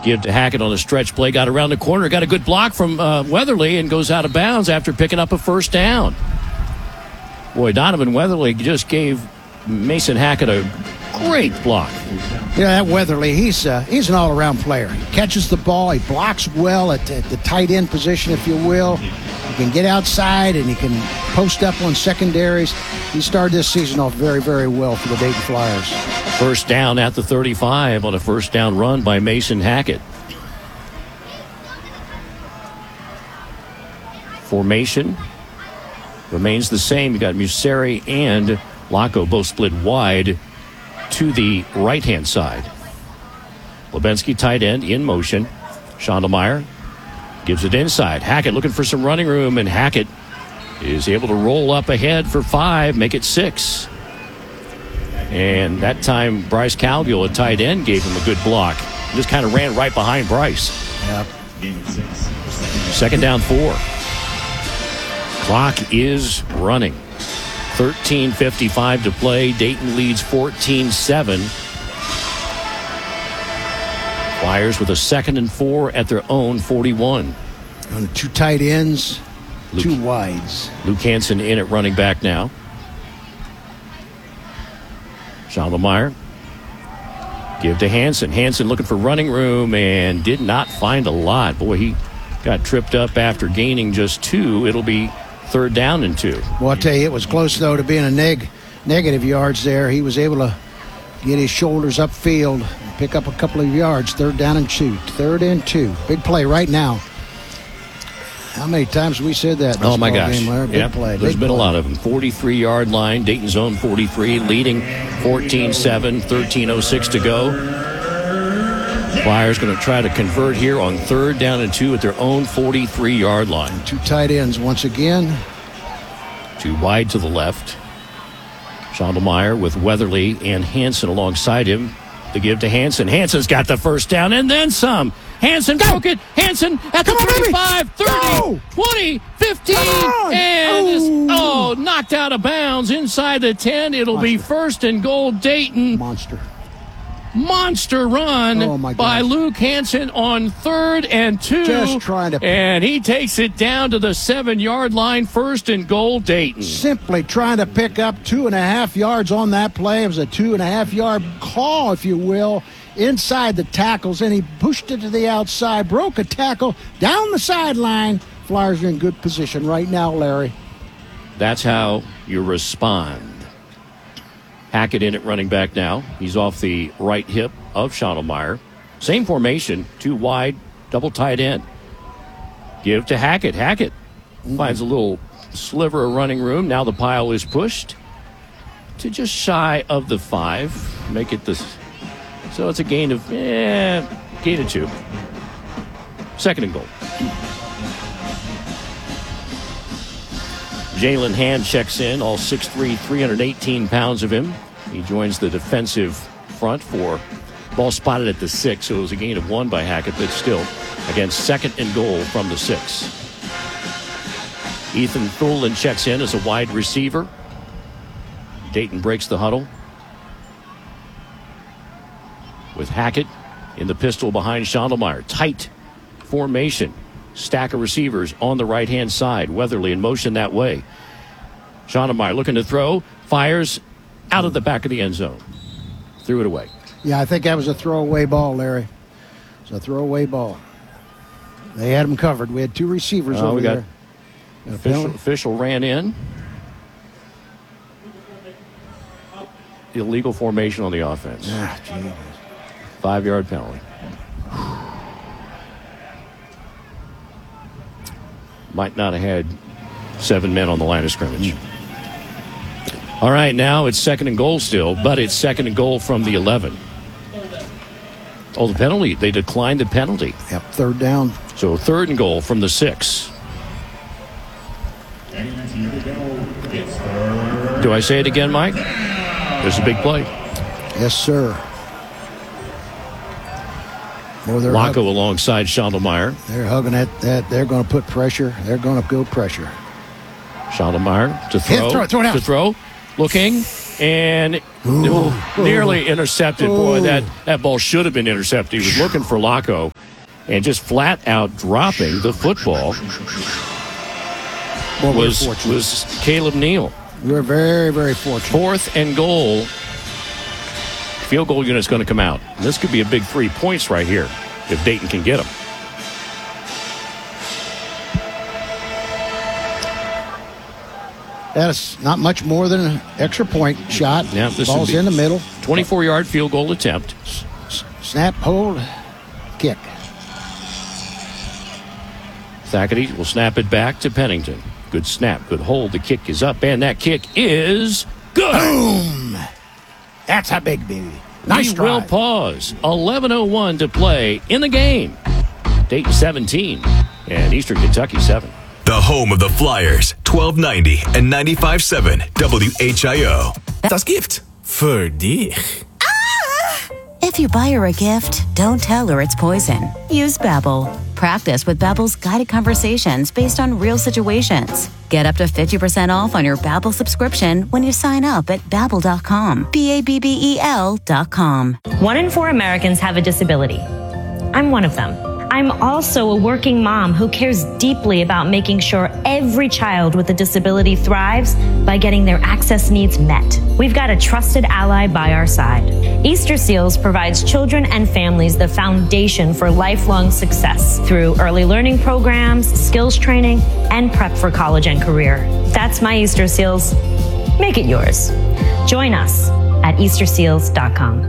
Give to Hackett on a stretch play. Got around the corner. Got a good block from Weatherly and goes out of bounds after picking up a first down. Boy, Donovan Weatherly just gave Mason Hackett a great block. Yeah, that Weatherly, he's an all-around player. He catches the ball. He blocks well at the tight end position, if you will. He can get outside, and he can post up on secondaries. He started this season off very, very well for the Dayton Flyers. First down at the 35 on a first down run by Mason Hackett. Formation remains the same. You got Museri and Laco both split wide to the right-hand side. Lebensky tight end in motion. Schondelmeyer gives it inside. Hackett looking for some running room, and Hackett is able to roll up ahead for 5, make it 6. And that time, Bryce Calgill, a tight end, gave him a good block. Just kind of ran right behind Bryce. Yep. Second down 4. Clock is running. 13:55 to play. Dayton leads 14-7. Flyers with a 2nd and 4 at their own 41. On 2 tight ends, 2 wides. Luke Hansen in at running back now. Schondelmeyer. Give to Hansen. Hansen looking for running room and did not find a lot. Boy, he got tripped up after gaining just 2. It'll be 3rd down and 2. Well, I'll tell you, it was close, though, to being a negative yards there. He was able to get his shoulders upfield, pick up a couple of yards. 3rd down and 2. 3rd and 2. Big play right now. How many times have we said that? Oh, my gosh. Big play. There's been a lot of them. 43-yard line. Dayton's own 43, leading 14-7, 13:06 to go. Flyers going to try to convert here on 3rd down and 2 at their own 43-yard line. 2 tight ends once again. 2 wide to the left. Schondelmeyer with Weatherly and Hansen alongside him. The give to Hansen. Hansen's got the first down and then some. Hansen broke it. Hansen at the 35, 30, 20, 15, and knocked out of bounds inside the 10. It'll be 1st and goal, Dayton. Monster run by Luke Hansen on 3rd and 2. Just trying to. And he takes it down to the 7-yard line, 1st and goal, Dayton. Simply trying to pick up 2.5 yards on that play. It was a 2.5-yard call, if you will, inside the tackles, and he pushed it to the outside, broke a tackle down the sideline. Flyers are in good position right now, Larry. That's how you respond. Hackett in at running back now. He's off the right hip of Schondelmeyer. Same formation, 2 wide, double tight end. Give to Hackett. Hackett finds a little sliver of running room. Now the pile is pushed to just shy of the 5. Make it this. So it's a gain of 2. 2nd and goal. Jalen Hand checks in, all 6'3", 318 pounds of him. He joins the defensive front for ball spotted at the 6, so it was a gain of 1 by Hackett, but still, again, 2nd and goal from the 6. Ethan Thulin checks in as a wide receiver. Dayton breaks the huddle with Hackett in the pistol behind Schondelmeyer. Tight formation. Stack of receivers on the right-hand side. Weatherly in motion that way. Schondelmeyer looking to throw. Fires out of the back of the end zone. Threw it away. Yeah, I think that was a throwaway ball, Larry. It's a throwaway ball. They had him covered. We had 2 receivers over there. Official ran in. Illegal formation on the offense. 5-yard penalty. Might not have had 7 men on the line of scrimmage. All right, now it's 2nd and goal still, but it's 2nd and goal from the 11. Oh, the penalty. They declined the penalty. Yep, 3rd down. So 3rd and goal from the 6. Do I say it again, Mike? There's a big play. Yes, sir. Laco alongside Schondelmeyer. They're hugging that. They're going to put pressure. They're going to go pressure. Schondelmeyer to throw. To throw. Looking. And nearly intercepted. Boy, that ball should have been intercepted. He was looking for Laco. and just flat out dropping the football was Caleb Neal. We were very, very fortunate. 4th and goal. Field goal unit's going to come out. This could be a big 3 points right here if Dayton can get them. That's not much more than an extra point shot. Yeah, this Ball's in the middle. 24-yard field goal attempt. Snap, hold, kick. Thackerty will snap it back to Pennington. Good snap, good hold. The kick is up, and that kick is good. Boom! That's a big baby. Nice We drive. will pause. 11:01 to play in the game. Dayton 17 and Eastern Kentucky 7. The home of the Flyers, 1290 and 95.7 WHIO. Das Gift für dich. If you buy her a gift, don't tell her it's poison. Use Babbel. Practice with Babbel's guided conversations based on real situations. Get up to 50% off on your Babbel subscription when you sign up at Babbel.com. Babbel.com. 1 in 4 Americans have a disability. I'm one of them. I'm also a working mom who cares deeply about making sure every child with a disability thrives by getting their access needs met. We've got a trusted ally by our side. Easter Seals provides children and families the foundation for lifelong success through early learning programs, skills training, and prep for college and career. That's my Easter Seals. Make it yours. Join us at easterseals.com.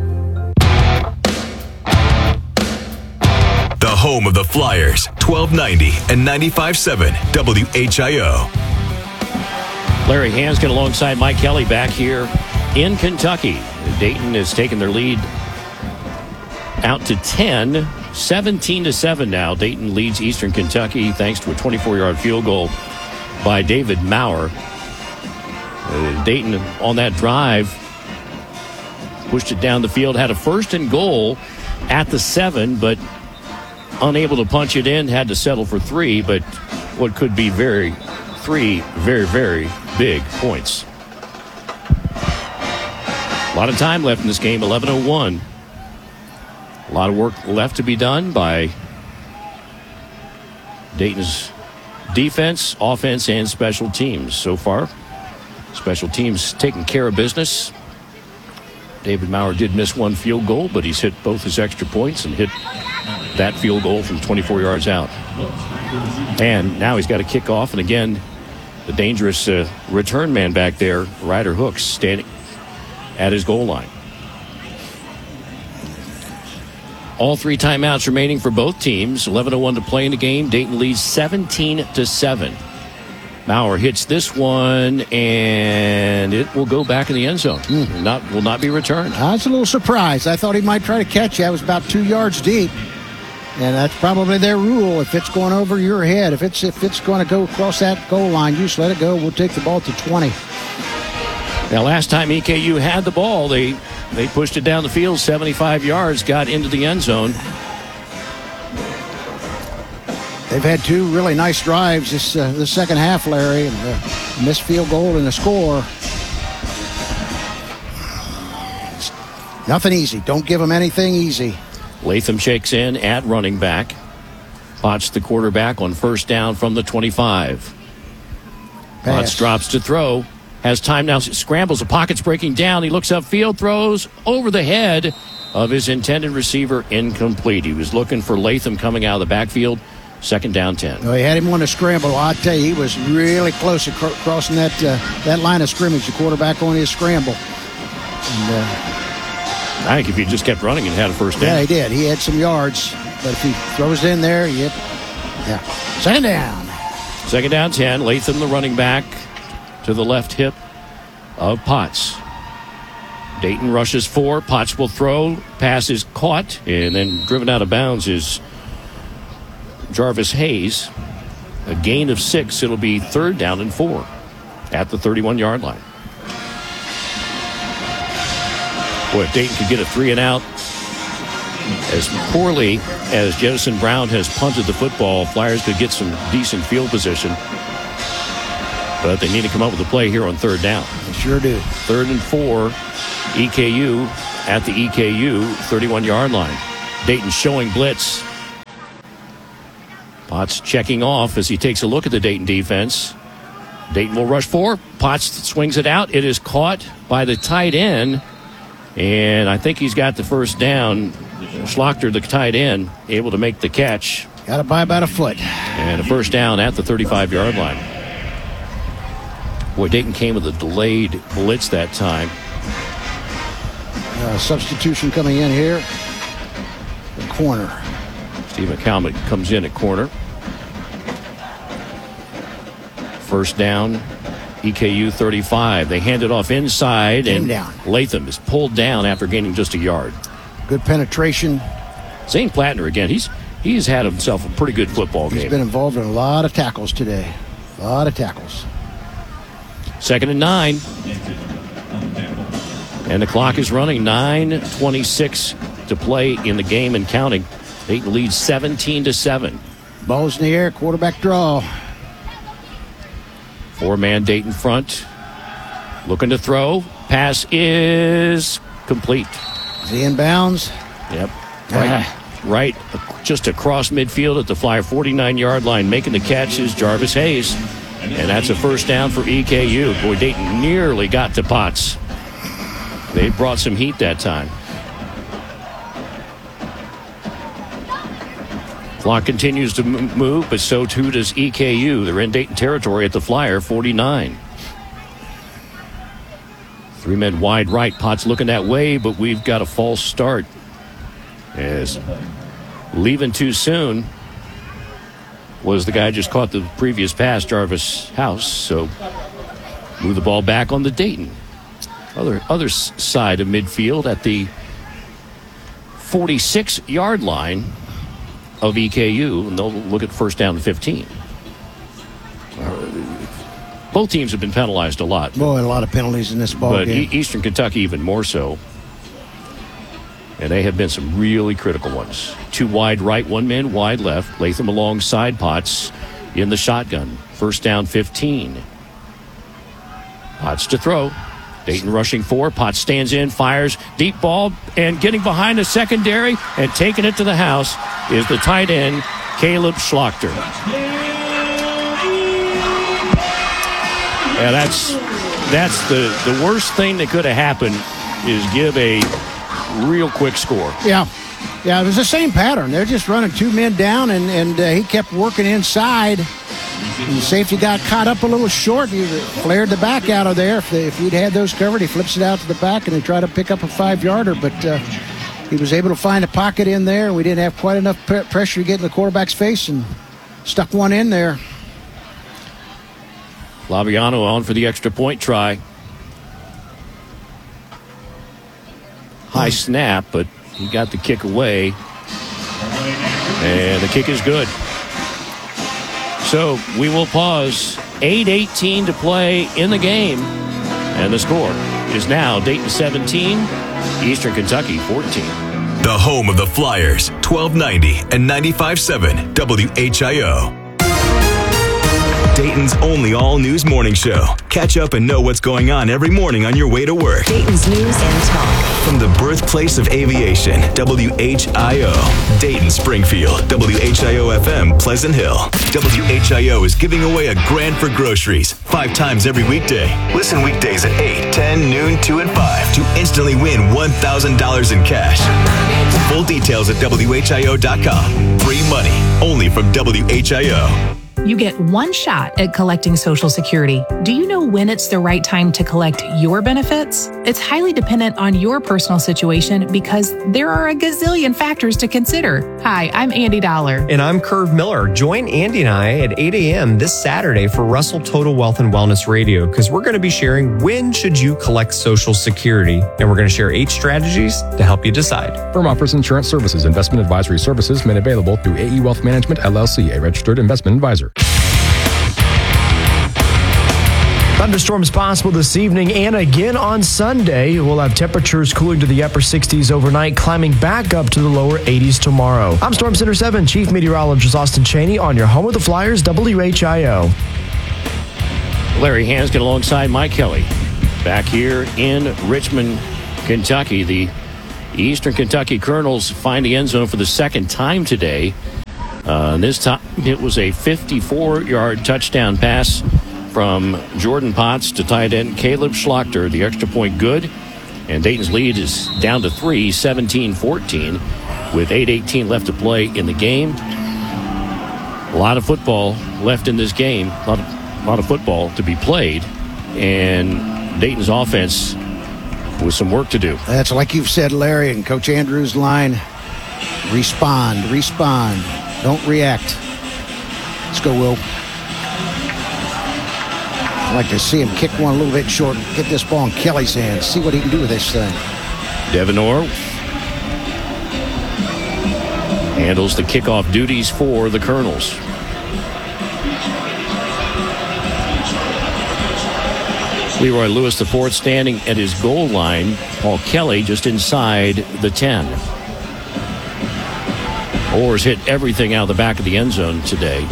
The home of the Flyers, 1290 and 95.7 WHIO. Larry Hanskin alongside Mike Kelly back here in Kentucky. Dayton has taken their lead out to 10, 17-7 now. Dayton leads Eastern Kentucky thanks to a 24-yard field goal by David Maurer. Dayton on that drive pushed it down the field, had a 1st and goal at the 7, but unable to punch it in, had to settle for 3, but what could be 3 very, very big points. A lot of time left in this game, 11:01. A lot of work left to be done by Dayton's defense, offense, and special teams. So far, special teams taking care of business. David Maurer did miss 1 field goal, but he's hit both his extra points and hit that field goal from 24 yards out. And now he's got a kickoff, and again, the dangerous return man back there, Ryder Hooks, standing at his goal line. All 3 timeouts remaining for both teams. 11:01 to play in the game. Dayton leads 17-7. Maurer hits this one, and it will go back in the end zone. Will not be returned. I was a little surprised. I thought he might try to catch it. It was about 2 yards deep. And that's probably their rule. If it's going over your head, if it's going to go across that goal line, you just let it go. We'll take the ball to 20. Now, last time EKU had the ball, they pushed it down the field 75 yards, got into the end zone. They've had 2 really nice drives the second half, Larry, and a missed field goal and a score. It's nothing easy. Don't give them anything easy. Latham shakes in at running back. Potts, the quarterback, on 1st down from the 25. Potts drops to throw. Has time now. Scrambles. The pocket's breaking down. He looks upfield. Throws over the head of his intended receiver. Incomplete. He was looking for Latham coming out of the backfield. 2nd down 10. Well, he had him on a scramble. I'll tell you, he was really close to crossing that line of scrimmage, the quarterback on his scramble. And, I think if he just kept running and had a 1st down. yeah, he did. He had some yards. But if he throws it in there, yeah. 2nd down. 2nd down 10. Latham, the running back, to the left hip of Potts. Dayton rushes 4. Potts will throw. Pass is caught. And then driven out of bounds is Jarvis Hayes. A gain of 6. It'll be 3rd down and 4 at the 31-yard line. Boy, if Dayton could get a 3 and out, as poorly as Jefferson Brown has punted the football, Flyers could get some decent field position. But they need to come up with a play here on 3rd down. They sure do. 3rd and 4, EKU at the EKU 31-yard line. Dayton showing blitz. Potts checking off as he takes a look at the Dayton defense. Dayton will rush 4. Potts swings it out. It is caught by the tight end. And I think he's got the first down. Schlachter, the tight end, able to make the catch. Got it by about a foot. And a first down at the 35-yard line. Boy, Dayton came with a delayed blitz that time. Substitution coming in here. The corner. Steve McCalmont comes in at corner. First down, EKU 35. They hand it off inside, and Latham is pulled down after gaining just a yard. Good penetration. Zane Plattner again. He's had himself a pretty good football game. He's been involved in a lot of tackles today. A lot of tackles. 2nd and 9. And the clock is running. 9:26 to play in the game and counting. Dayton leads 17-7. Ball's in the air. Quarterback draw. 4-man Dayton front. Looking to throw. Pass is complete. Is he inbounds? Yep. Right just across midfield at the Flyer 49-yard line. Making the catch is Jarvis Hayes. And that's a first down for EKU. Boy, Dayton nearly got to Potts. They brought some heat that time. Clock continues to move, but so too does EKU. They're in Dayton territory at the Flyer 49. 3 men wide right. Potts looking that way, but we've got a false start. As leaving too soon was the guy just caught the previous pass, Jarvis House. So move the ball back on the Dayton. Other side of midfield at the 46-yard line of EKU, and they'll look at first down and 15. Both teams have been penalized a lot. Boy, a lot of penalties in this ball game. But Eastern Kentucky even more so. And they have been some really critical ones. 2 wide right, 1 man wide left. Latham alongside Potts in the shotgun. First down 15. Potts to throw. Dayton rushing 4. Potts stands in, fires, deep ball, and getting behind the secondary and taking it to the house is the tight end, Caleb Schlachter. Yeah, that's the worst thing that could have happened is give a real quick score. Yeah, it was the same pattern. They're just running 2 men down, and he kept working inside. And the safety got caught up a little short. He flared the back out of there. If we'd had those covered, he flips it out to the back, and they try to pick up a 5-yarder. But he was able to find a pocket in there. We didn't have quite enough pressure to get in the quarterback's face and stuck one in there. Laviano on for the extra point try. High snap, but he got the kick away. And the kick is good. So we will pause. 8:18 to play in the game. And the score is now Dayton 17, Eastern Kentucky 14. The home of the Flyers, 1290 and 95.7 WHIO. Dayton's only all-news morning show. Catch up and know what's going on every morning on your way to work. Dayton's news and talk. From the birthplace of aviation, WHIO. Dayton, Springfield, WHIO-FM, Pleasant Hill. WHIO is giving away a grand for groceries 5 times every weekday. Listen weekdays at 8, 10, noon, 2, and 5 to instantly win $1,000 in cash. Full details at WHIO.com. Free money, only from WHIO. You get one shot at collecting Social Security. Do you know when it's the right time to collect your benefits? It's highly dependent on your personal situation because there are a gazillion factors to consider. Hi, I'm Andy Dollar. And I'm Curve Miller. Join Andy and I at 8 a.m. this Saturday for Russell Total Wealth and Wellness Radio because we're going to be sharing when should you collect Social Security. And we're going to share 8 strategies to help you decide. Firm offers insurance services. Investment advisory services made available through AE Wealth Management, LLC, a registered investment advisor. Thunderstorms possible this evening and again on Sunday. We'll have temperatures cooling to the upper 60s overnight, climbing back up to the lower 80s tomorrow. I'm Storm Center 7 Chief Meteorologist Austin Cheney on your home of the Flyers, WHIO. Larry Hansgen alongside Mike Kelly. Back here in Richmond, Kentucky. The Eastern Kentucky Colonels find the end zone for the second time today. This time it was a 54-yard touchdown pass from Jordan Potts to tight end Caleb Schlachter. The extra point good. And Dayton's lead is down to 3, 17-14, with 8:18 left to play in the game. A lot of football left in this game. A lot of football to be played. And Dayton's offense with some work to do. That's like you've said, Larry, and Coach Andrews' line. Respond. Don't react. Let's go, Will. I'd like to see him kick one a little bit short. Get this ball in Kelly's hands. See what he can do with this thing. Devin Orr handles the kickoff duties for the Colonels. Leroy Lewis, the fourth, standing at his goal line. Paul Kelly just inside the 10. Orr's hit everything out of the back of the end zone today.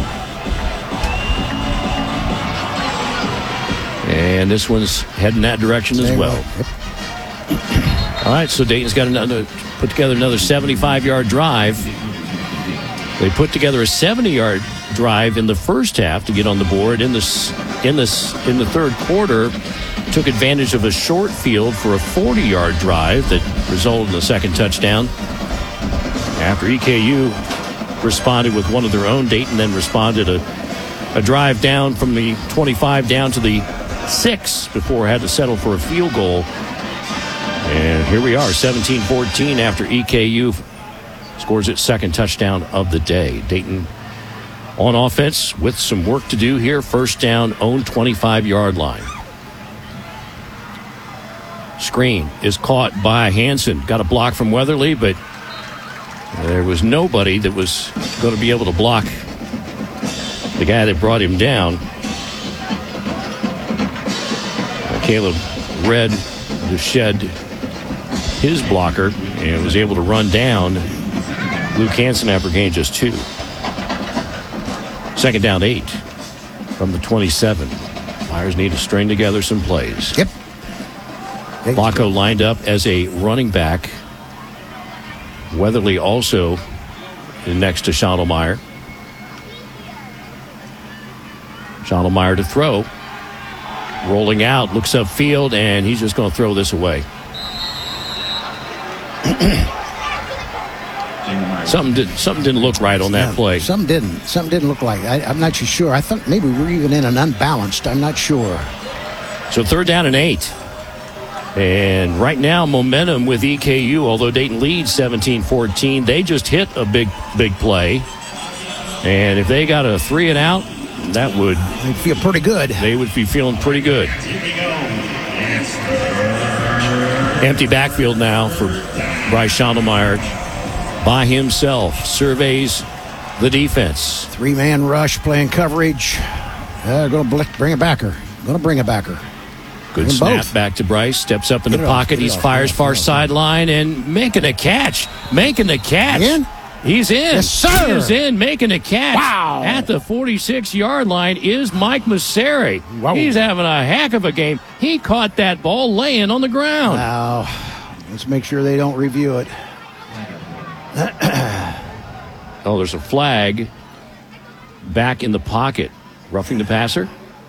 And this one's heading that direction as well. All right, so Dayton's got put together another 75-yard drive. They put together a 70-yard drive in the first half to get on the board. In the third quarter, took advantage of a short field for a 40-yard drive that resulted in the second touchdown. After EKU responded with one of their own, Dayton then responded a drive down from the 25 down to the 6 before had to settle for a field goal. And here we are, 17-14 after EKU scores its second touchdown of the day. Dayton on offense with some work to do here. First down, own 25-yard line. Screen is caught by Hansen. Got a block from Weatherly, but there was nobody that was going to be able to block the guy that brought him down. Caleb Red just shed his blocker and was able to run down Luke Hansen after gain just 2. Second down 8 from the 27. Flyers need to string together some plays. Yep. Flacco lined up as a running back. Weatherly also next to Schottelmeyer. Schottelmeyer to throw. Rolling out, looks upfield, and he's just going to throw this away. Something didn't look right on that play. Something didn't look like. I'm not too sure. I thought maybe we were even in an unbalanced. I'm not sure. So third down and 8. And right now, momentum with EKU, although Dayton leads 17-14, they just hit a big play. And if they got a 3 and out, that would... They'd feel pretty good. They would be feeling pretty good. Empty backfield now for Bryce Schottelmeyer by himself. Surveys the defense. 3-man rush playing coverage. Going to bring a backer. Good snap back to Bryce. Steps up in the pocket. He fires far sideline and making a catch. Again? He's in. Yes, sir. He is in, making a catch. Wow. At the 46-yard line is Mike Masseri. Wow. He's having a heck of a game. He caught that ball laying on the ground. Now, let's make sure they don't review it. Oh, there's a flag back in the pocket. Roughing the passer.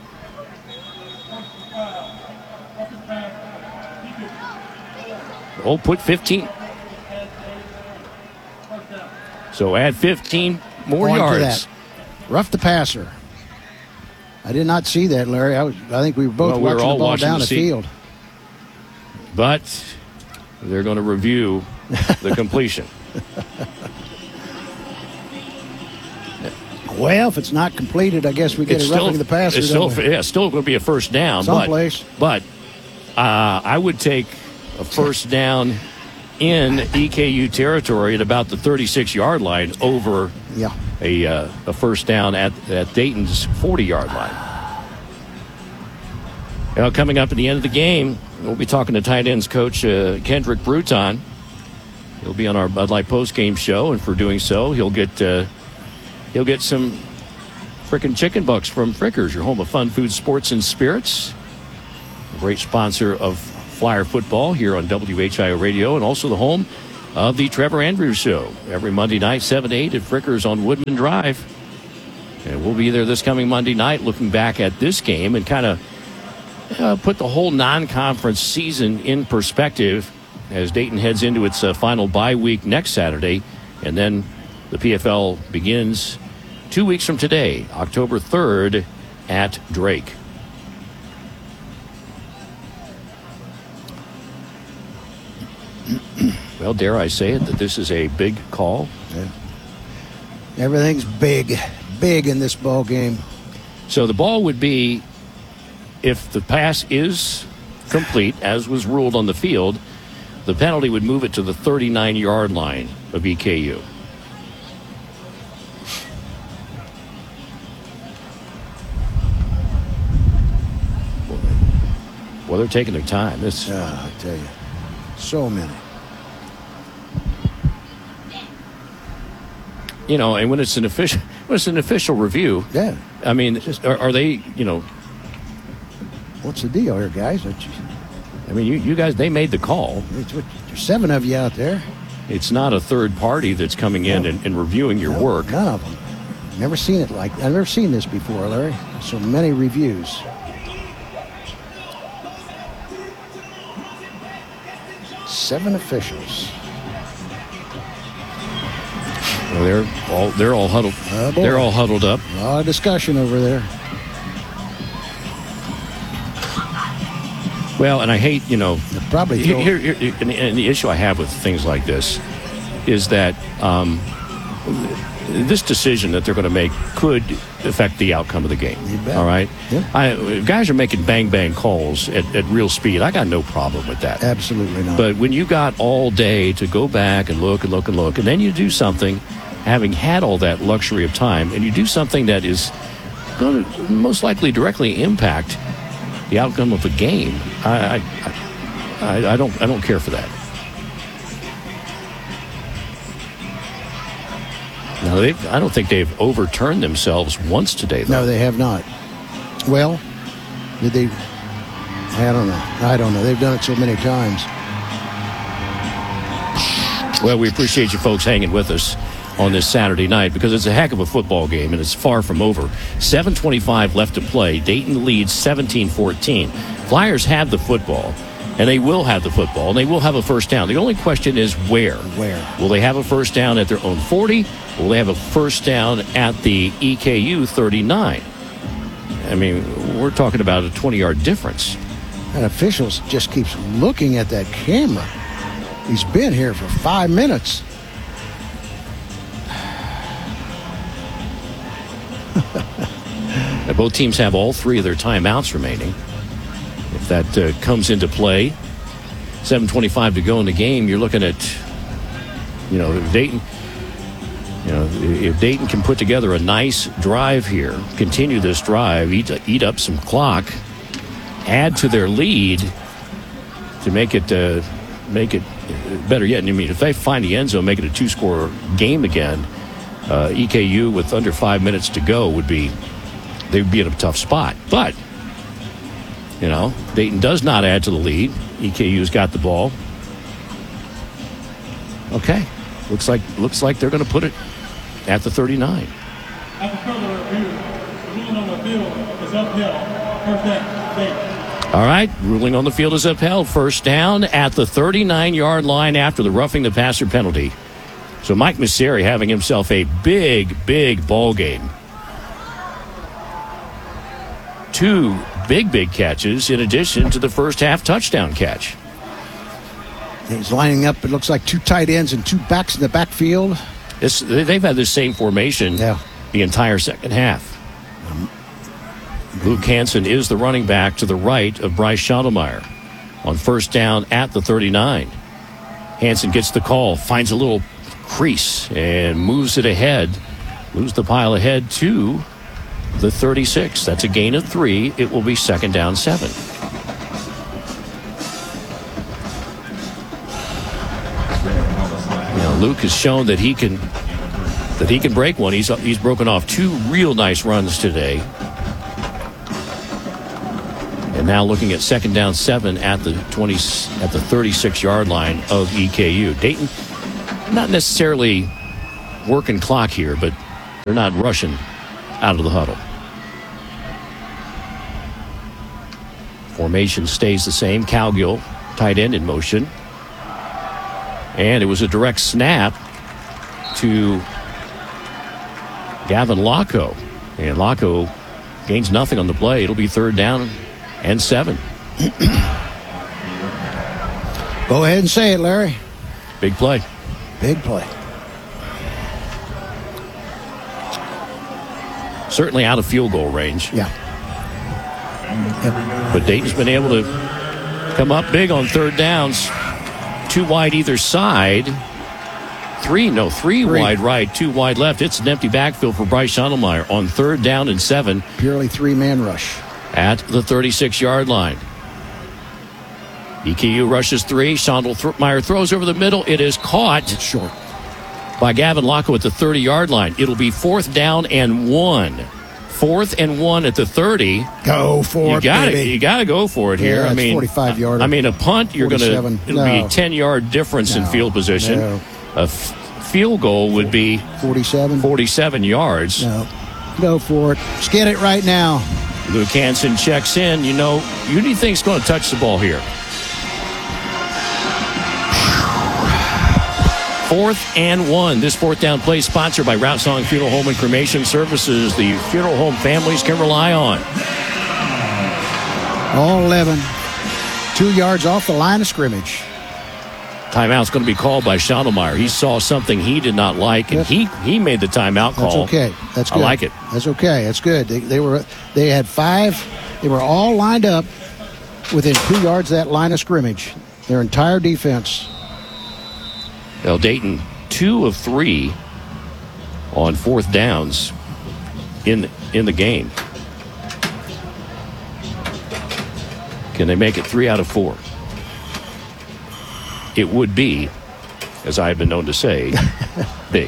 Oh, put 15. So add 15 more yards. Rough the passer. I did not see that, Larry. I think we were both watching the ball down the field. But they're going to review the completion. Well, if it's not completed, I guess we get a roughing the passer. It's still going to be a first down. Someplace. But I would take a first down in EKU territory at about the 36-yard line over a first down at Dayton's 40-yard line. Now, coming up at the end of the game, we'll be talking to tight ends coach Kendrick Bruton. He'll be on our Bud Light postgame show, and for doing so, he'll get some frickin' chicken bucks from Frickers, your home of fun food, sports, and spirits. A great sponsor of Flyer football here on WHIO Radio, and also the home of the Trevor Andrews Show. Every Monday night, 7 to 8 at Frickers on Woodman Drive. And we'll be there this coming Monday night looking back at this game and kind of put the whole non-conference season in perspective as Dayton heads into its final bye week next Saturday. And then the PFL begins 2 weeks from today, October 3rd at Drake. Well, dare I say it, that this is a big call? Yeah. Everything's big in this ball game. So the ball would be, if the pass is complete, as was ruled on the field, the penalty would move it to the 39-yard line of EKU. Well, they're taking their time. I tell you, so many. You know, and when it's an official review. Yeah. I mean, are they? You know, what's the deal here, guys? I mean, you guys, they made the call. There's 7 of you out there. It's not a third party that's coming in and reviewing your work. None of them. I've never seen this before, Larry. So many reviews. Seven officials. Well, they're all huddled. They're all huddled up. A lot of discussion over there. Well, and I hate, you know, probably here and the issue I have with things like this is that this decision that they're going to make could affect the outcome of the game. All right? Yeah. Guys are making bang calls at real speed. I got no problem with that. Absolutely not. But when you got all day to go back and look, and then you do something, having had all that luxury of time, and you do something that is going to most likely directly impact the outcome of the game, I don't care for that. Now, I don't think they've overturned themselves once today, though. No, they have not. Well, did they? I don't know. They've done it so many times. Well, we appreciate you folks hanging with us on this Saturday night because it's a heck of a football game and it's far from over. 7:25 left to play. Dayton leads 17-14. Flyers have the football, and they will have the football, and they will have a first down. The only question is where. Will they have a first down at their own 40? Will they have a first down at the EKU 39? I mean, we're talking about a 20-yard difference. And officials just keeps looking at that camera. He's been here for 5 minutes. Both teams have all 3 of their timeouts remaining. If that comes into play, 7:25 to go in the game, you're looking at, Dayton. If Dayton can put together a nice drive here, continue this drive, eat up some clock, add to their lead to make it better yet. I mean, if they find the end zone, make it a 2-score game again, EKU with under 5 minutes to go would be in a tough spot. But Dayton does not add to the lead. EKU's got the ball. Okay, looks like they're going to put it at the 39. After further review, the ruling on the field is upheld. First down, Dayton. All right, ruling on the field is upheld. First down at the 39-yard line after the roughing the passer penalty. So Mike Messeri having himself a big ball game. 2 big catches in addition to the first half touchdown catch. He's lining up, it looks like 2 tight ends and 2 backs in the backfield. They've had the same formation the entire second half. Luke Hansen is the running back to the right of Bryce Schottelmeyer on first down at the 39. Hansen gets the call, finds a little crease, and moves it ahead. Moves the pile ahead to the 36. That's a gain of 3. It will be second down 7. Luke has shown that he can break one. He's broken off 2 real nice runs today. And now looking at second down 7 at the 36-yard line of EKU. Dayton not necessarily working clock here, but they're not rushing out of the huddle. Formation stays the same. Cowgill, tight end in motion. And it was a direct snap to Gavin Locko. And Locko gains nothing on the play. It'll be 3rd down and 7. Go ahead and say it, Larry. Big play. Big play. Certainly out of field goal range. Yeah. But Dayton's been able to come up big on 3rd downs. 2 wide either side. 3 wide right, 2 wide left. It's an empty backfield for Bryce Schondelmeyer on 3rd down and 7. Purely 3-man rush. At the 36-yard line. EKU rushes 3. Schondelmeyer throws over the middle. It is caught. It's short. By Gavin Locko at the 30-yard line. It'll be 4th down and 1. 4th and 1 at the 30. Go for it, baby. You got to go for it here. Yeah, I mean, 45-yard. I mean, a punt, it'll be a 10-yard difference in field position. No. A field goal would be 47 yards. No. Go for it. Let's get it right now. Luke Hansen checks in. You know, who do you think's going to touch the ball here? 4th and 1. This 4th down play sponsored by Route Song Funeral Home and Cremation Services. The funeral home families can rely on. All 11. 2 yards off the line of scrimmage. Timeout's going to be called by Schondelmeyer. He saw something he did not like, and he made the timeout call. That's okay. That's good. I like it. That's okay. That's good. They had 5. They were all lined up within 2 yards of that line of scrimmage. Their entire defense. Well, Dayton 2 of 3 on 4th downs in the game. Can they make it 3 out of 4? It would be, as I've been known to say, big.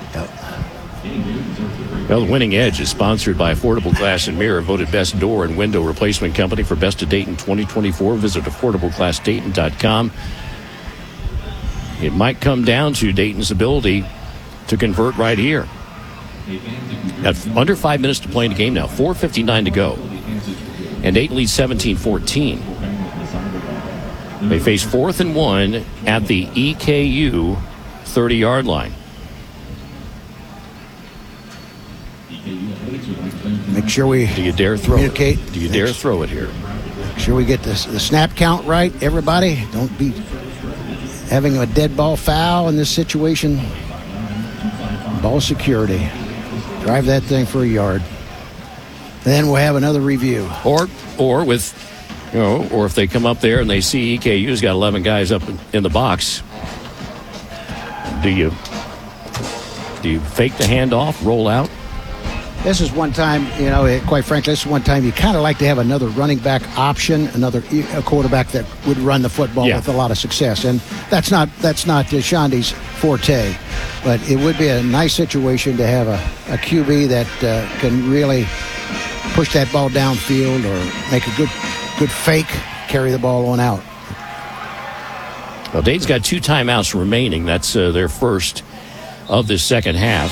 Well, the Winning Edge is sponsored by Affordable Glass and Mirror, voted best door and window replacement company for Best of Dayton 2024. Visit AffordableGlassDayton.com. It might come down to Dayton's ability to convert right here. Got under 5 minutes to play in the game now. 4:59 to go. And Dayton leads 17-14. They face 4th and 1 at the EKU 30-yard line. Make sure we Do you dare throw communicate. it? Do you dare throw it here? Make sure we get the snap count right, everybody. Don't be having a dead ball foul in this situation. Ball security. Drive that thing for a yard. Then we'll have another review. Or with, or if they come up there and they see EKU's got 11 guys up in the box, do you fake the handoff, roll out? This is one time, quite frankly, this is one time you kind of like to have another running back option, a quarterback that would run the football with a lot of success. And that's not Shondy's forte. But it would be a nice situation to have a QB that can really push that ball downfield or make a good fake, carry the ball on out. Well, Dayton's got 2 timeouts remaining. That's their first of this second half.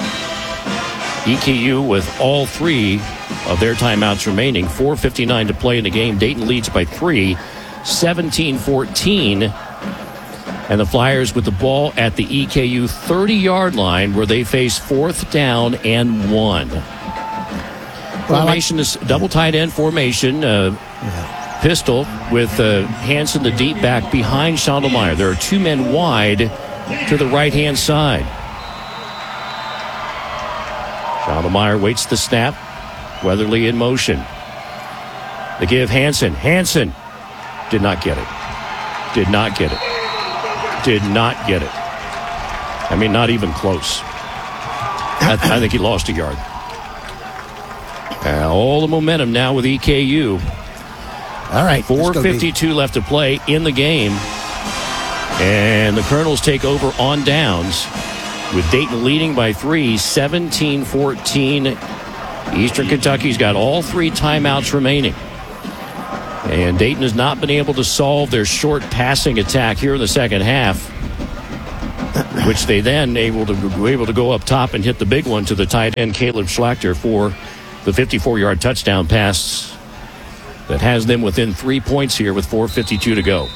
EKU with all 3 of their timeouts remaining. 4:59 to play in the game. Dayton leads by 3, 17-14. And the Flyers with the ball at the EKU 30-yard line where they face 4th down and 1. Formation is double tight end formation. Pistol with Hansen, the deep back, behind Schondelmeyer. There are 2 men wide to the right-hand side. Schondelmeyer waits the snap. Weatherly in motion. They give Hansen. Hansen did not get it. Did not get it. Did not get it. I mean, not even close. I think he lost a yard. All the momentum now with EKU. All right. 4:52 left to play in the game. And the Colonels take over on downs with Dayton leading by 3, 17-14. Eastern Kentucky's got all 3 timeouts remaining. And Dayton has not been able to solve their short passing attack here in the second half. which they then were able to go up top and hit the big one to the tight end, Caleb Schlachter, for the 54-yard touchdown pass that has them within 3 points here with 4:52 to go.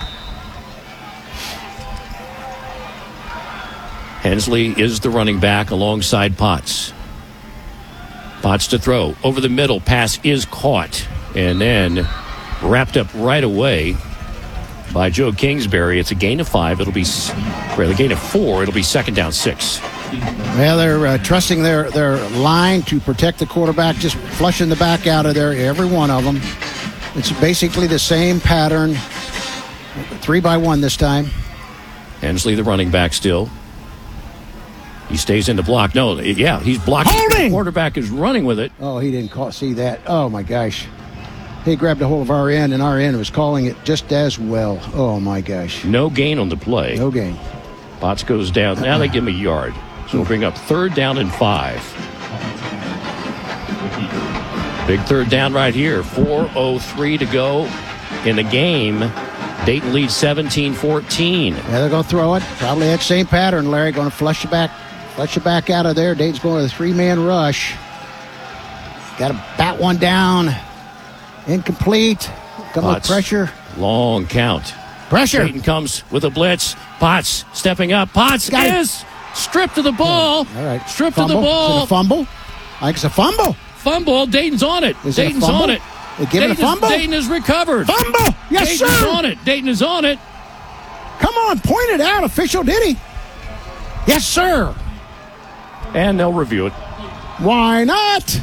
Hensley is the running back alongside Potts. Potts to throw. Over the middle, pass is caught and then wrapped up right away by Joe Kingsbury. It's a gain of 5. It'll be a gain of 4. It'll be 2nd down 6. Well, they're trusting their line to protect the quarterback, just flushing the back out of there, every one of them. It's basically the same pattern. 3-by-1 this time. Hensley, the running back, still. He stays in the block. No, yeah, he's blocking. Holding! The quarterback is running with it. Oh, he didn't see that. Oh, my gosh. He grabbed a hold of our end, and our end was calling it just as well. Oh, my gosh. No gain on the play. No gain. Potts goes down. Now they give him a yard. So we'll bring up 3rd down and 5. Big 3rd down right here. 4:03 to go in the game. Dayton leads 17-14. Yeah, they're going to throw it. Probably that same pattern, Larry. Going to flush it back out of there. Dayton's going with a 3-man rush. Got to bat one down. Incomplete. Coming with pressure. Long count. Pressure. Dayton comes with a blitz. Potts stepping up. Potts is stripped of the ball. All right. Stripped fumble. of the ball. Is it a fumble? I think it's a fumble. Fumble. Dayton's on it. Is Dayton's it a fumble? on it. They give it a fumble? Dayton is recovered. Fumble. Yes, Dayton's sir. on it. Dayton is on it. Come on, point it out, official. Did he? Yes, sir. And they'll review it. Why not?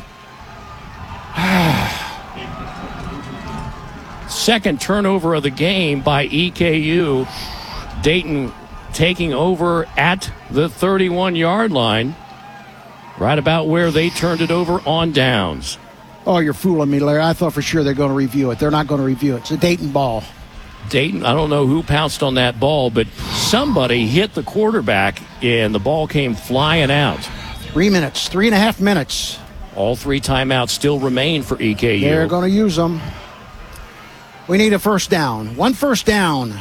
Second turnover of the game by EKU. Dayton taking over at the 31-yard line, right about where they turned it over on downs. Oh, you're fooling me, Larry. I thought for sure they're going to review it. They're not going to review it. It's a Dayton ball. Dayton, I don't know who pounced on that ball, but somebody hit the quarterback, and the ball came flying out. 3.5 minutes. All 3 timeouts still remain for EKU. They're going to use them. We need a 1st down. 1 first down.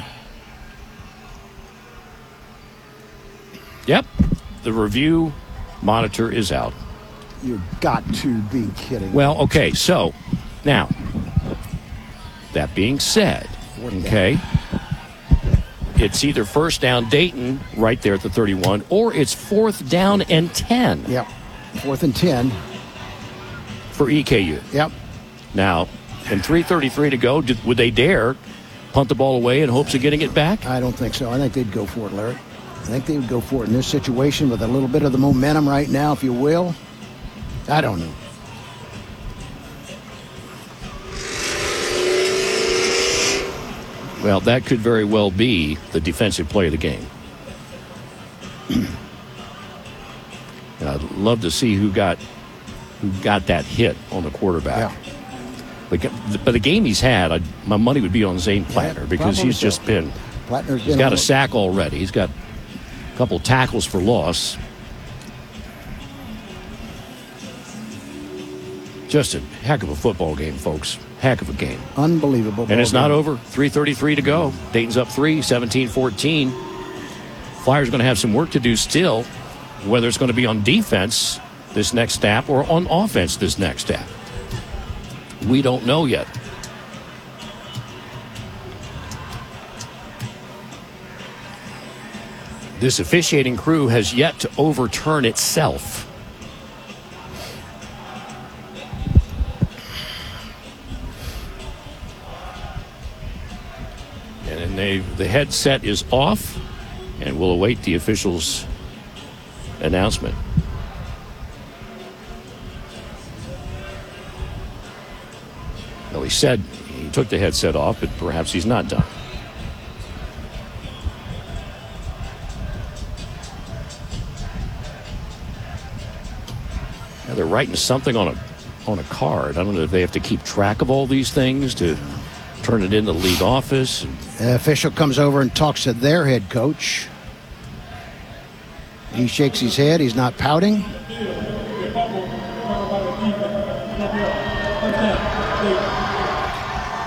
Yep. The review monitor is out. You've got to be kidding. Well, okay, so now, that being said, okay, it's either 1st down Dayton right there at the 31, or it's 4th down and 10. Yep, 4th and 10. For EKU. Yep. Now, and 3:33 to go, would they dare punt the ball away in hopes of getting it back? I don't think so. I think they'd go for it, Larry. I think they would go for it in this situation with a little bit of the momentum right now, if you will. I don't know. Well, that could very well be the defensive play of the game. And I'd love to see who got that hit on the quarterback. Yeah. But the game he's had, my money would be on Zane Plattner, because he's just been. He's got a sack already. He's got a couple tackles for loss. Just a heck of a football game, folks. Heck of a game. Unbelievable. And it's not over. 3:33 to go. Dayton's up 3, 17-14. Flyers going to have some work to do still, whether it's going to be on defense this next step or on offense this next step. We don't know yet. This officiating crew has yet to overturn itself. And the headset is off, and we'll await the officials' announcement. Well, he said he took the headset off, but perhaps he's not done. Now they're writing something on a card. I don't know if they have to keep track of all these things to turn it into the league office. The official comes over and talks to their head coach. He shakes his head. He's not pouting.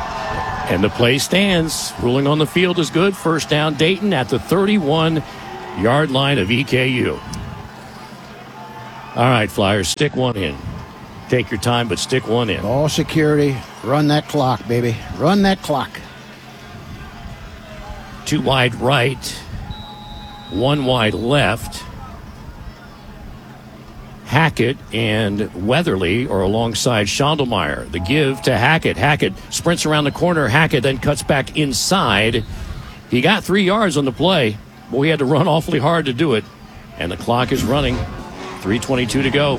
And the play stands. Ruling on the field is good. 1st down Dayton at the 31 yard line of EKU. All right, Flyers, stick one in. Take your time, but stick one in. Ball security. Run that clock, baby. Run that clock. 2 wide right, 1 wide left. Hackett and Weatherly are alongside Schondelmeyer. The give to Hackett. Hackett sprints around the corner. Hackett then cuts back inside. He got 3 yards on the play, but we had to run awfully hard to do it. And the clock is running. 3:22 to go.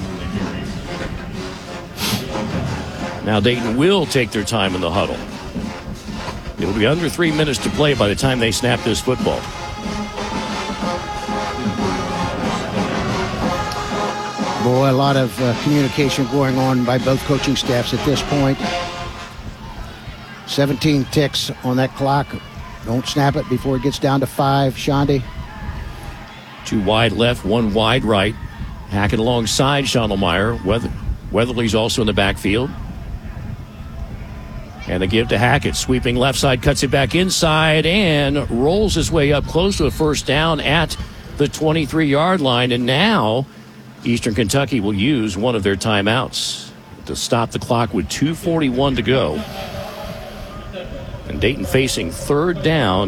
Now Dayton will take their time in the huddle. It'll be under 3 minutes to play by the time they snap this football. Boy, a lot of communication going on by both coaching staffs at this point. 17 ticks on that clock. Don't snap it before it gets down to 5. Shondy. 2 wide left, 1 wide right. Hackett alongside Schondelmeyer. Weatherly's also in the backfield. And the give to Hackett. Sweeping left side, cuts it back inside, and rolls his way up close to a first down at the 23-yard line. And now Eastern Kentucky will use one of their timeouts to stop the clock with 2:41 to go. And Dayton facing third down.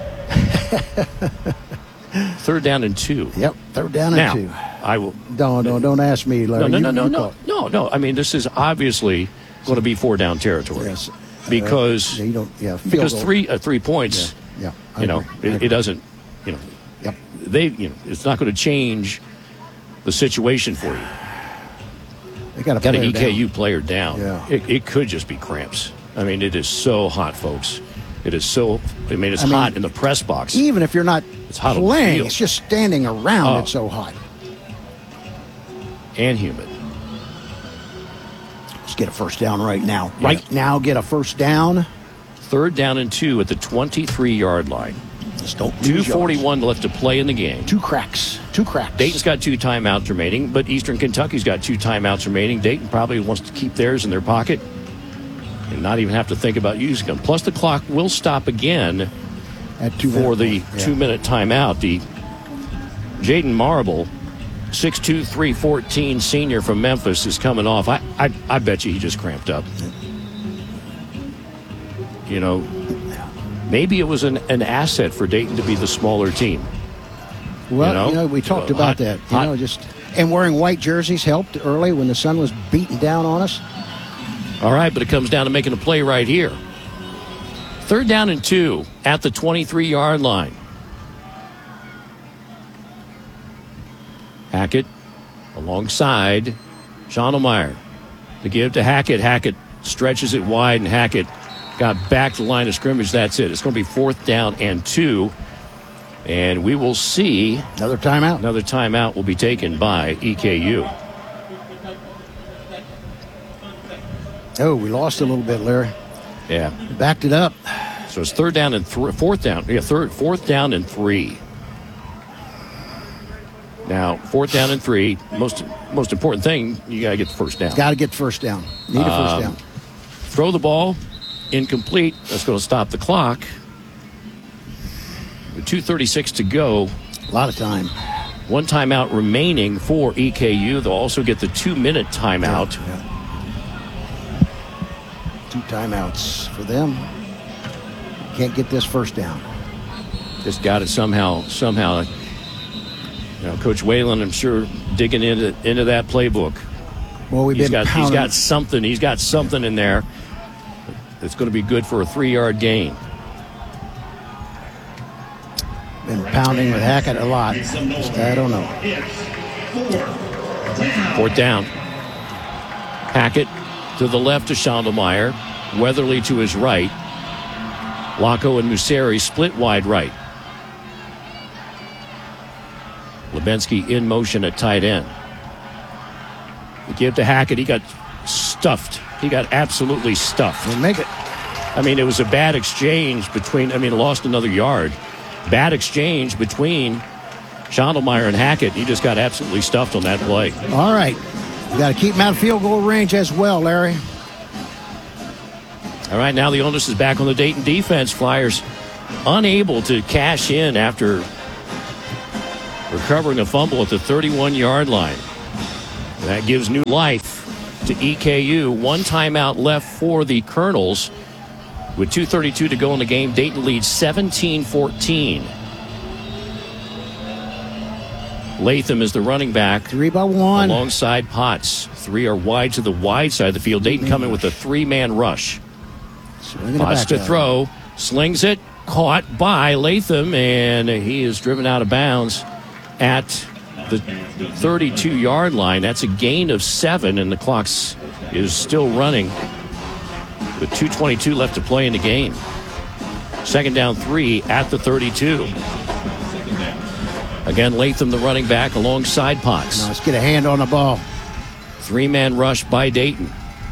Third down and 2. Yep, third down and 2. I will. Don't ask me, Larry. No. I mean, this is obviously going to be 4-down territory. Yes. Because you don't. Yeah. Because 3 points. Yeah. It doesn't. Yep. It's not going to change the situation for you. They got an EKU player down. Yeah. It could just be cramps. I mean, it is so hot, folks. It is so. I mean, it's hot in the press box. Even if you're not hot playing, it's just standing around. It's so hot and humid. Let's get a first down right now. Yeah. Right now, get a first down. 3rd down and 2 at the 23-yard line. Just don't 2:41 left to play in the game. 2 cracks. Dayton's got 2 timeouts remaining, but Eastern Kentucky's got 2 timeouts remaining. Dayton probably wants to keep theirs in their pocket and not even have to think about using them. Plus, the clock will stop again at for the 2-minute timeout. The Jaden Marble, 6'2", 314 senior from Memphis, is coming off. I bet you he just cramped up. Maybe it was an asset for Dayton to be the smaller team. Well, we talked about that. And wearing white jerseys helped early when the sun was beating down on us. All right, but it comes down to making a play right here. 3rd down and 2 at the 23-yard line. Hackett alongside Schondelmeyer. The give to Hackett. Hackett stretches it wide, and Hackett got back to the line of scrimmage. That's it. It's going to be 4th down and 2. And we will see. Another timeout. Another timeout will be taken by EKU. Oh, we lost a little bit, Larry. Yeah. Backed it up. So it's 4th down and 4th down and 3. Now, 4th down and 3. Most important thing, you got to get the first down. Got to get the first down. Need a first down. Throw the ball. Incomplete. That's going to stop the clock. With 2:36 to go. A lot of time. 1 timeout remaining for EKU. They'll also get the 2-minute timeout. Yeah. 2 timeouts for them. Can't get this first down. Just got it somehow. Coach Whalen, I'm sure, digging into that playbook. Well, he's got something. He's got something in there that's going to be good for a 3-yard gain. Been pounding with Hackett a lot. I don't know. 4th down. Hackett to the left to Schondelmeyer. Weatherly to his right. Laco and Museri split wide right. Lubensky in motion at tight end. The give to Hackett. He got stuffed. He got absolutely stuffed. We'll make it. I mean, it was a bad exchange lost another yard. Bad exchange between Schondelmeyer and Hackett. He just got absolutely stuffed on that play. All right. You got to keep him out of field goal range as well, Larry. All right, now the onus is back on the Dayton defense. Flyers unable to cash in after recovering a fumble at the 31-yard line. That gives new life to EKU. One timeout left for the Colonels. With 2:32 to go in the game, Dayton leads 17-14. Latham is the running back. 3-by-1. Alongside Potts. 3 are wide to the wide side of the field. Dayton coming with a 3-man rush. Potts to throw. Slings it. Caught by Latham, and he is driven out of bounds at the 32-yard line. That's a gain of 7, and the clock is still running with 2:22 left to play in the game. Second down 3 at the 32. Again, Latham, the running back, alongside Potts. Let's get a hand on the ball. 3-man rush by Dayton.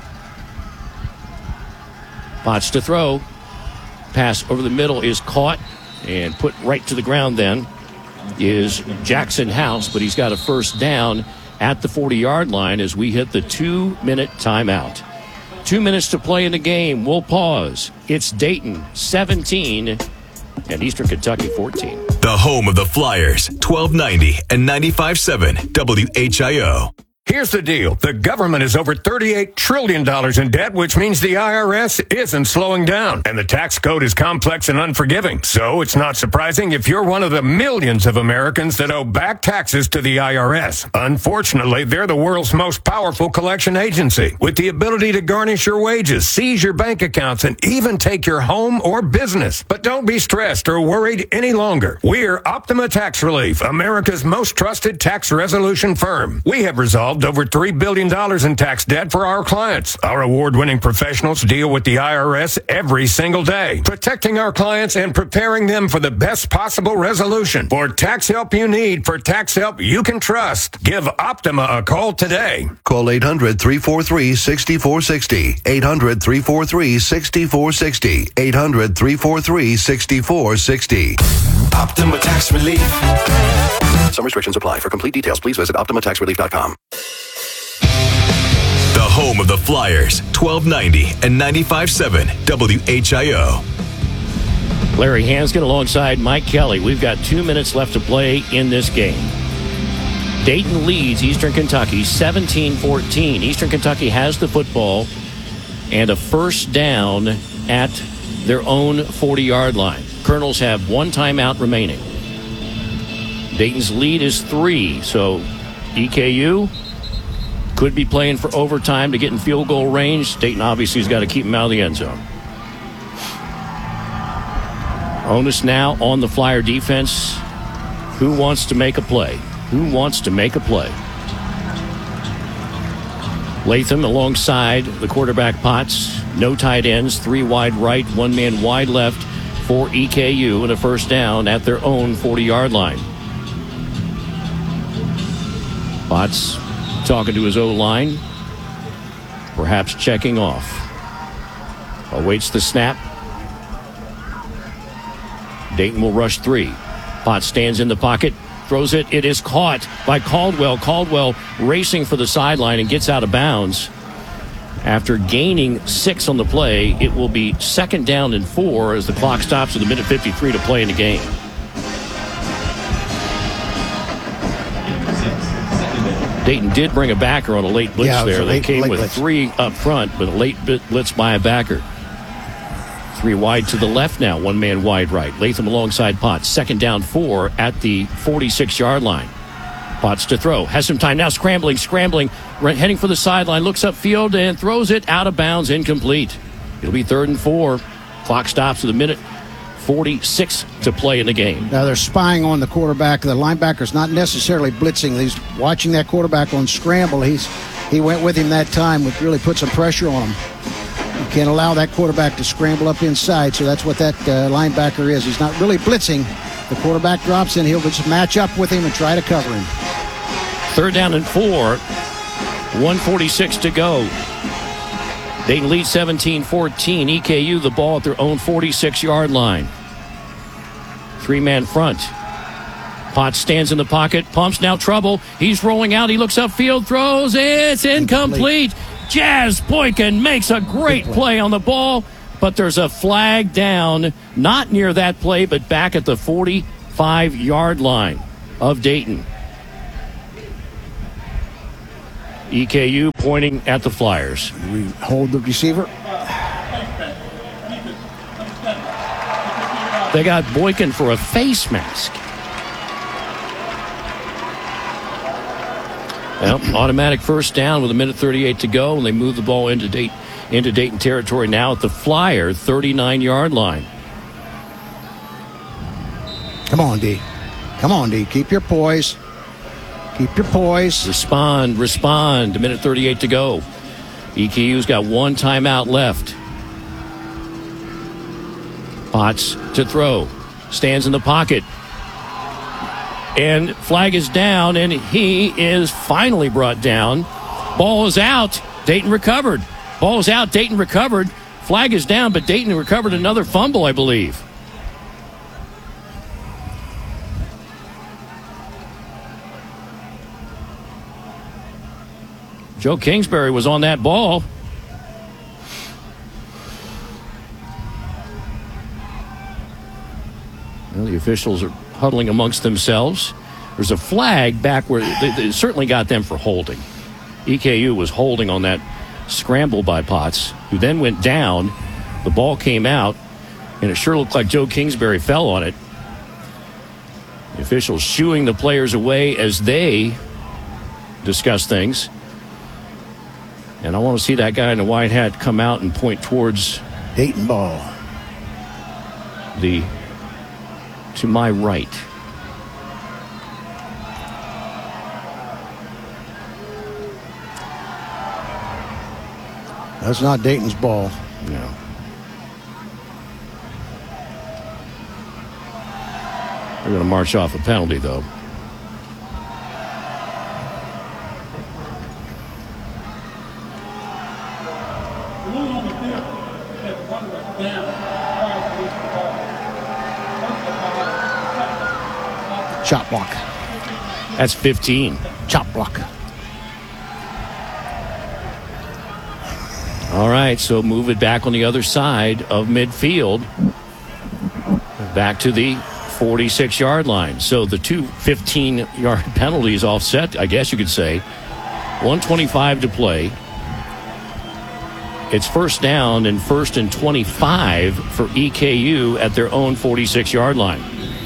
Potts to throw. Pass over the middle is caught and put right to the ground then is Jackson House, but he's got a first down at the 40-yard line as we hit the 2-minute timeout. 2 minutes to play in the game. We'll pause. It's Dayton 17 and Eastern Kentucky 14. The home of the Flyers, 1290 and 95.7 WHIO. Here's the deal. The government is over $38 trillion in debt, which means the IRS isn't slowing down. And the tax code is complex and unforgiving. So it's not surprising if you're one of the millions of Americans that owe back taxes to the IRS. Unfortunately, they're the world's most powerful collection agency, with the ability to garnish your wages, seize your bank accounts, and even take your home or business. But don't be stressed or worried any longer. We're Optima Tax Relief, America's most trusted tax resolution firm. We have resolved over $3 billion in tax debt for our clients. Our award-winning professionals deal with the IRS every single day, protecting our clients and preparing them for the best possible resolution. For tax help you need, for tax help you can trust, give Optima a call today. Call 800-343-6460. 800-343-6460. 800-343-6460. Optima Tax Relief. Some restrictions apply. For complete details, please visit OptimaTaxRelief.com. The home of the Flyers, 1290 and 95.7 WHIO. Larry Hanskin alongside Mike Kelly. We've got 2 minutes left to play in this game. Dayton leads Eastern Kentucky 17-14. Eastern Kentucky has the football and a first down at their own 40-yard line. Colonels have one timeout remaining. Dayton's lead is 3, so EKU could be playing for overtime to get in field goal range. Dayton obviously has got to keep them out of the end zone. Onus now on the Flyer defense. Who wants to make a play? Who wants to make a play? Latham alongside the quarterback Potts. No tight ends, 3 wide right, 1 man wide left for EKU, and a first down at their own 40-yard line. Potts talking to his O-line, perhaps checking off. Awaits the snap. Dayton will rush 3. Potts stands in the pocket, throws it. It is caught by Caldwell. Caldwell racing for the sideline and gets out of bounds. After gaining 6 on the play, it will be second down and 4 as the clock stops with 1:53 to play in the game. Dayton did bring a backer on a late blitz there. They came with blitz. 3 up front, but a late blitz by a backer. 3 wide to the left now, 1 man wide right. Latham alongside Potts. Second down 4 at the 46-yard line. Potts to throw. Has some time now. Scrambling. Heading for the sideline. Looks upfield and throws it out of bounds. Incomplete. It'll be 3rd and 4. Clock stops with 1:46 to play in the game. Now they're spying on the quarterback. The linebacker's not necessarily blitzing. He's watching that quarterback on scramble. He went with him that time, which really put some pressure on him. You can't allow that quarterback to scramble up inside, so that's what that linebacker is. He's not really blitzing. The quarterback drops in. He'll just match up with him and try to cover him. 3rd down and 4. 1:46 to go. Dayton leads 17-14. EKU the ball at their own 46-yard line. 3-man front. Potts stands in the pocket. Pumps now trouble. He's rolling out. He looks upfield. Throws. It's incomplete. Jazz Boykin makes a great play on the ball, but there's a flag down. Not near that play, but back at the 45-yard line. of Dayton. EKU pointing at the Flyers. We hold the receiver. They got Boykin for a face mask. Well, automatic first down with 1:38 to go, and they move the ball into Dayton territory now at the Flyer 39-yard line. Come on, D. Come on, D. Keep your poise. Keep your poise. Respond. 1:38 to go. EKU's got one timeout left. Potts to throw. Stands in the pocket. And flag is down, and he is finally brought down. Ball is out. Dayton recovered. Ball is out. Dayton recovered. Flag is down, but Dayton recovered another fumble, I believe. Joe Kingsbury was on that ball. Well, the officials are huddling amongst themselves. There's a flag back where they certainly got them for holding. EKU was holding on that scramble by Potts, who then went down. The ball came out, and it sure looked like Joe Kingsbury fell on it. The officials shooing the players away as they discuss things. And I want to see that guy in the white hat come out and point towards Dayton ball. To my right. That's not Dayton's ball. No. They're going to march off a penalty, though. Chop block. That's 15. Chop block. All right, so move it back on the other side of midfield. Back to the 46-yard line. So the two 15-yard penalties offset, I guess you could say. 1:25 to play. It's first down and 1st and 25 for EKU at their own 46-yard line.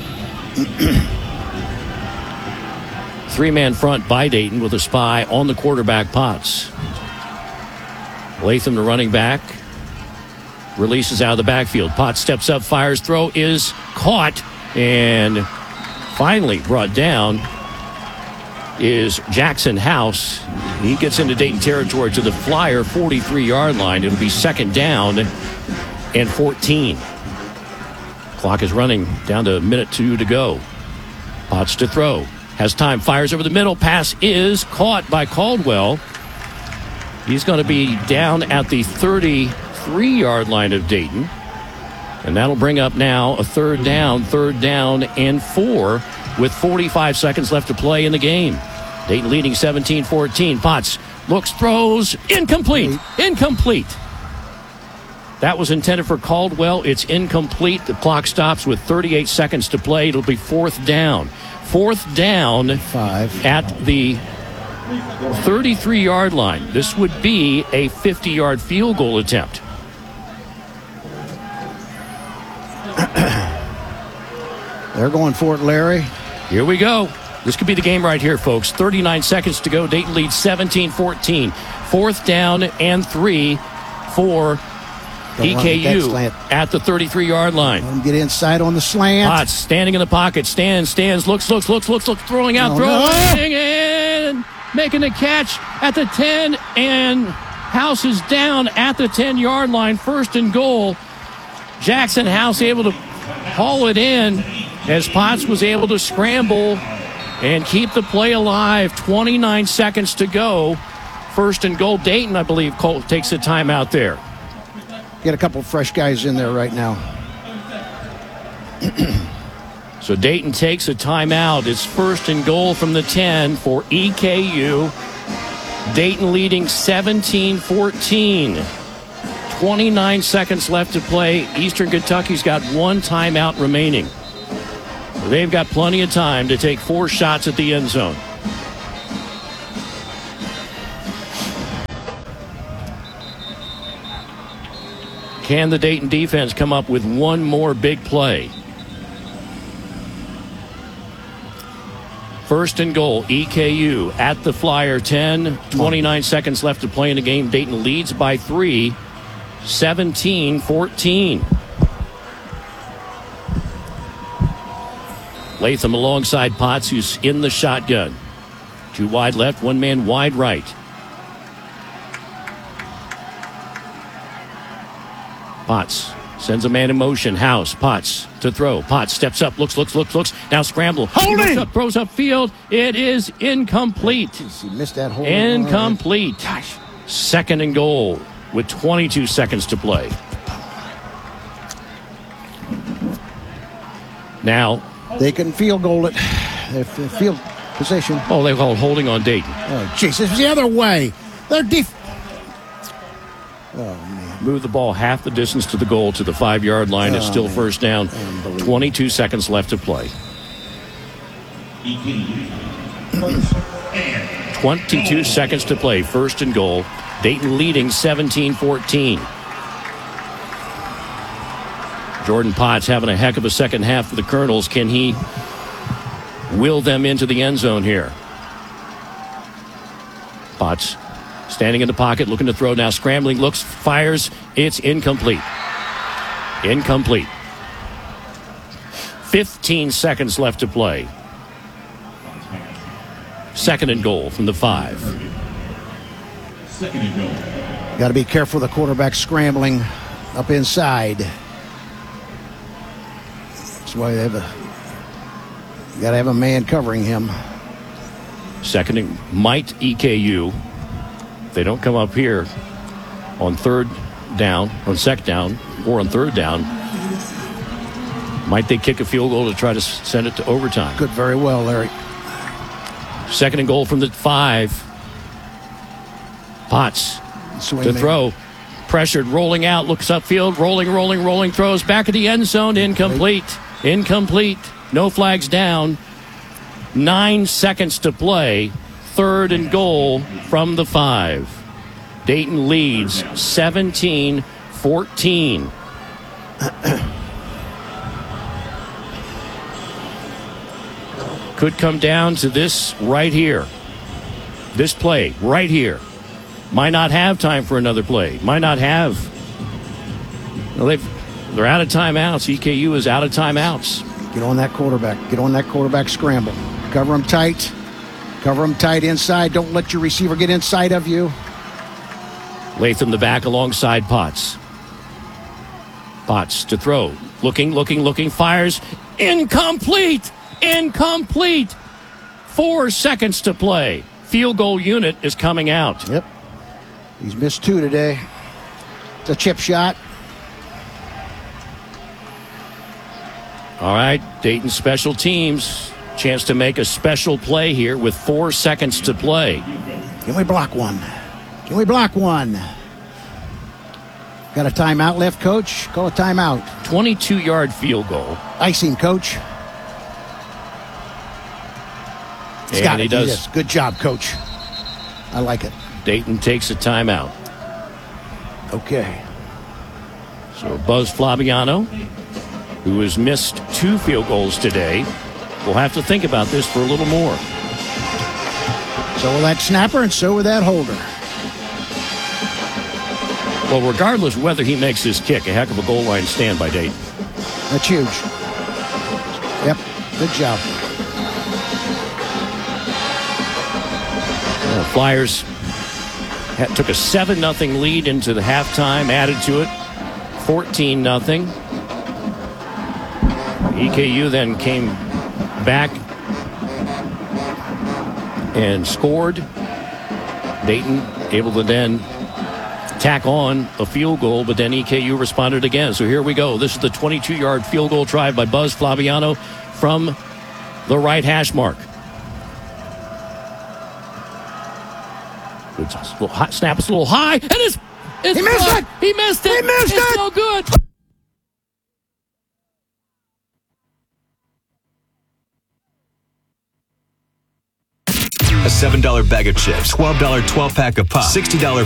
Three-man front by Dayton with a spy on the quarterback, Potts. Latham, the running back, releases out of the backfield. Potts steps up, fires, throw is caught, and finally brought down is Jackson House. He gets into Dayton territory to the Flyer 43-yard line. It'll be second down and 14. Clock is running down to 1:02 to go. Potts to throw. Has time, fires over the middle. Pass is caught by Caldwell. He's going to be down at the 33-yard line of Dayton. And that'll bring up now a third down and 4 with 45 seconds left to play in the game. Dayton leading 17-14. Potts looks, throws, incomplete. That was intended for Caldwell. It's incomplete. The clock stops with 38 seconds to play. It'll be fourth down. 5 at the 33-yard line. This would be a 50-yard field goal attempt. They're going for it, Larry. Here we go. This could be the game right here, folks. 39 seconds to go. Dayton leads 17-14. Fourth down and 3 for EKU at the 33-yard line. Let him get inside on the slant. Potts standing in the pocket. Stands, looks, throwing out, and making the catch at the 10, and House is down at the 10-yard line. First and goal. Jackson House able to haul it in as Potts was able to scramble and keep the play alive. 29 seconds to go. First and goal. Dayton, I believe, takes a timeout there. Get a couple fresh guys in there right now. So Dayton takes a timeout. It's first and goal from the 10 for EKU. Dayton leading 17-14. 29 seconds left to play. Eastern Kentucky's got one timeout remaining. They've got plenty of time to take 4 shots at the end zone. Can the Dayton defense come up with one more big play? First and goal, EKU at the Flyer 10. 29 seconds left to play in the game. Dayton leads by 3, 17-14. Latham alongside Potts, who's in the shotgun. 2 wide left, 1 man wide right. Potts sends a man in motion. House, Potts to throw. Potts steps up, looks. Now scramble. Holding! Up, throws upfield. It is incomplete. He missed that hole. Incomplete. Gosh. Second and goal with 22 seconds to play. Now they can field goal it. Their field position. Oh, they call holding on Dayton. Oh, jeez, it's the other way. They're Oh, man. Move the ball half the distance to the goal to the 5-yard line. It's still first down. 22 seconds left to play. 22 seconds to play. First and goal. Dayton leading 17-14. Jordan Potts having a heck of a second half for the Colonels. Can he will them into the end zone here? Potts standing in the pocket, looking to throw now, scrambling, looks, fires. It's incomplete. Incomplete. 15 seconds left to play. Second and goal from the 5. Second and goal. Got to be careful the quarterback scrambling up inside. That's why they got to have a man covering him. Second and might EKU. They don't come up here on third down, on second down, or on third down. Might they kick a field goal to try to send it to overtime? Could very well, Larry. Second and goal from the 5. Potts to throw. Pressured, rolling out, looks upfield, rolling, throws back at the end zone. Incomplete. No flags down. 9 seconds to play. Third and goal from the 5. Dayton leads 17-14. Could come down to this right here. This play right here. Might not have time for another play. Might not have. Well, they're out of timeouts. EKU is out of timeouts. Get on that quarterback. Get on that quarterback scramble. Cover him tight. Cover him tight inside. Don't let your receiver get inside of you. Latham the back alongside Potts. Potts to throw. Looking. Fires. Incomplete. 4 seconds to play. Field goal unit is coming out. Yep. He's missed 2 today. It's a chip shot. All right. Dayton special teams. Chance to make a special play here with 4 seconds to play. Can we block one? Got a timeout left, Coach? Call a timeout. 22-yard field goal. Icing, Coach. And he does. Good job, Coach. I like it. Dayton takes a timeout. Okay. So Buzz Flabiano, who has missed 2 field goals today, will have to think about this for a little more. So will that snapper, and so will that holder. Well, regardless whether he makes his kick, a heck of a goal line stand by Dayton. That's huge. Yep, good job. Flyers took a 7-0 lead into the halftime, added to it 14-0. EKU then came back and scored. Dayton able to then tack on a field goal, but then EKU responded again. So here we go. This is the 22-yard field goal try by Buzz Flabiano from the right hash mark. Good snap. It's a little high, and it's he missed it. He missed it. It's no good. A $7 bag of chips, $12 12-pack of pop, $60